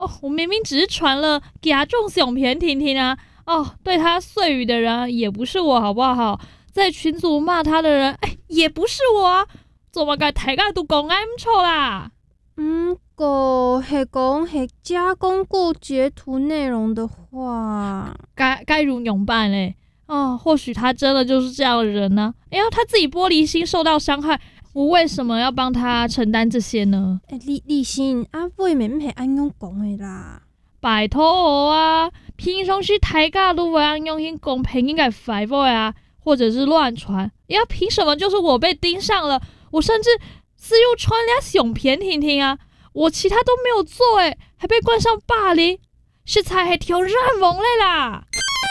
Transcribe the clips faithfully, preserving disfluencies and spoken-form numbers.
哦，我明明只是传了给中相片听听啊，哦，对他碎语的人也不是我，好不好？在群组骂他的人，哎，也不是我啊，怎么该大家都讲俺错啦？ 嗯，果是讲是加工过截图内容的话， 该该如怎么办嘞？哦，或许他真的就是这样的人呢、啊。哎呀，他自己玻璃心受到伤害，我为什么要帮他承担这些呢？ 哎、欸，立立新啊，未免是安样讲的啦。 拜托我啊，平常时大家都会按用心公平应该反驳啊，或者是乱传，呀，凭什么就是我被盯上了？我甚至是又传俩相片听听啊，我其他都没有做诶，还被冠上霸凌，是才系条软萌嘞啦！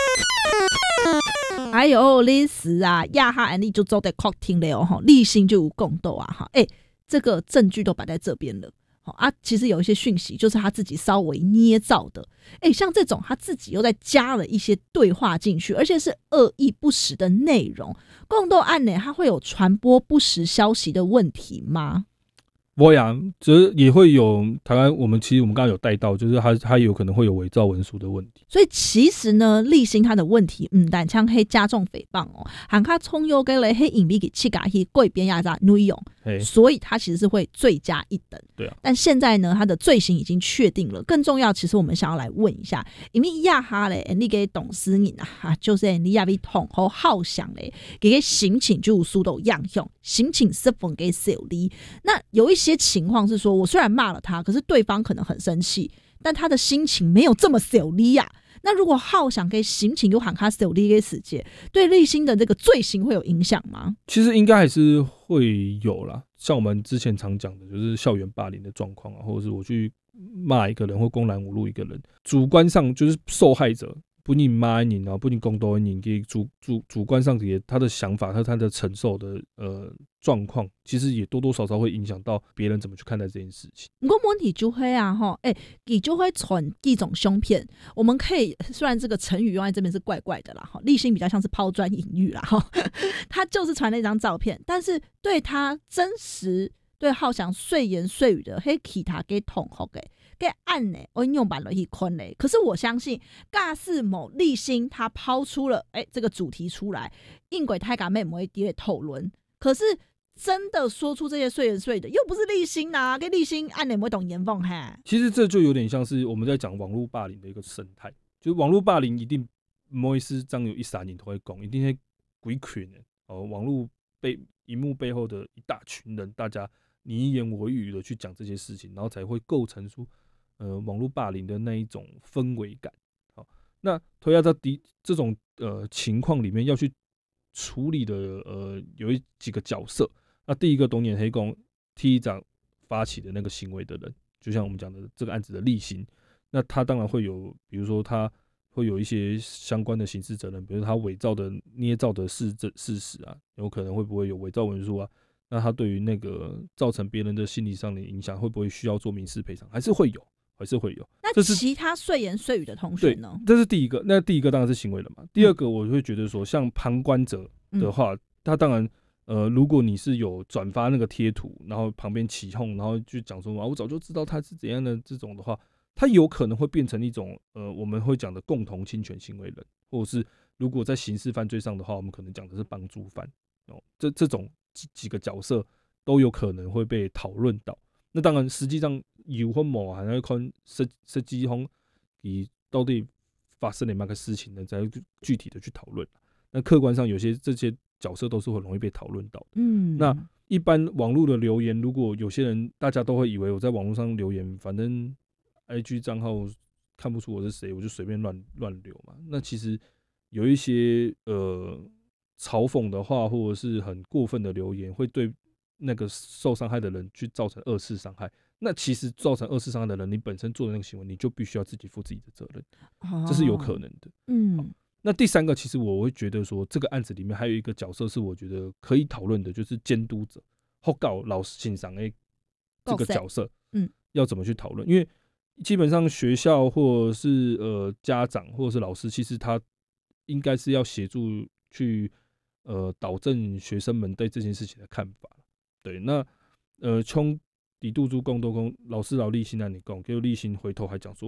哎呦，历史啊，亚哈安利就走在客厅了哦，立新就有共斗啊哈，哎，这个证据都摆在这边了。啊，其实有一些讯息就是他自己稍微捏造的，哎，像这种他自己又再加了一些对话进去，而且是恶意不实的内容，共斗案呢，它会有传播不实消息的问题吗？ 我呀，这也会有台湾，我们其实我们刚刚有带到，就是他他有可能会有伪造文书的问题。 所以其实呢，立新他的问题，嗯，但像黑加重诽谤哦，喊他冲优给了黑隐蔽给气嘎黑贵边压榨内容，所以他其实是会罪加一等。 对啊， 但现在呢，他的罪行已经确定了。更重要，其实我们想要来问一下，因为亚哈嘞，你给董事人啊，就是你亚比统和好想嘞，给个刑请就速度样用，刑请是否给受理？那有一些情况是说，我虽然骂了他，可是对方可能很生气，但他的心情没有这么受理呀。那如果浩想给刑情又喊他受理给死结，对立新的这个罪行会有影响吗？ 其实应该还是会有啦，像我们之前常讲的，就是校园霸凌的状况啊，或者是我去骂一个人或公然侮辱一个人，主观上就是受害者不仅骂你，然后不仅公斗你，给主主主观上也他的想法，他他的承受的呃状况，其实也多多少少会影响到别人怎么去看待这件事情。 不过问题就会啊，哈，哎，你就会传一种凶片。我们可以虽然这个成语用在这边是怪怪的啦，哈，立新比较像是抛砖引玉啦，哈，他就是传了一张照片，但是对他真实对浩翔碎言碎语的，黑其他给捅后给。给按呢，我用版了一坤嘞。可是我相信，尬是某立新他抛出了哎、欸、这个主题出来，硬鬼太敢妹不会跌来讨论。可是真的说出这些碎言碎语的，又不是立新啊，跟立新按呢不会懂言凤哈。 其实这就有点像是我们在讲网络霸凌的一个生态，就是网络霸凌一定不会是张有一三年都会讲，一定是鬼群哦，网络背荧幕背后的一大群人，大家你一言我一语的去讲这些事情，然后才会构成出。呃，网络霸凌的那一种氛围感，好，那推压在第这种呃情况里面要去处理的呃有几个角色。那第一个东眼黑工踢长发起的那个行为的人，就像我们讲的这个案子的立新，那他当然会有，比如说他会有一些相关的刑事责任，比如他伪造的、捏造的事事实啊，有可能会不会有伪造文书啊？那他对于那个造成别人的心理上的影响，会不会需要做民事赔偿？还是会有。还是会有。 那其他碎言碎语的同学呢？ 对，这是第一个。那第一个当然是行为了嘛。第二个，我会觉得说，像旁观者的话，嗯、他当然，呃，如果你是有转发那个贴图，然后旁边起哄，然后就讲说啊，我早就知道他是怎样的这种的话，他有可能会变成一种呃，我们会讲的共同侵权行为人，或者是如果在刑事犯罪上的话，我们可能讲的是帮助犯哦。这这种几个角色都有可能会被讨论到。那当然，实际上有或某还要看实实际上以到底发生了哪个事情呢，才具体的去讨论。那客观上有些这些角色都是很容易被讨论到的。嗯，那一般网络的留言，如果有些人大家都会以为我在网络上留言，反正 I G 账号看不出我是谁，我就随便乱乱留嘛。那其实有一些呃嘲讽的话，或者是很过分的留言，会对那个受伤害的人去造成二次伤害，那其实造成二次伤害的人，你本身做的那个行为，你就必须要自己负自己的责任，哦、这是有可能的。嗯，那第三个，其实我会觉得说，这个案子里面还有一个角色是我觉得可以讨论的，就是监督者或告老师欣赏诶这个角色，嗯，要怎么去讨论？因为基本上学校或者是呃家长或者是老师，其实他应该是要协助去呃导正学生们对这件事情的看法。对，那呃，从底肚猪共多公，老师劳立新让你供，结果立新回头还讲说。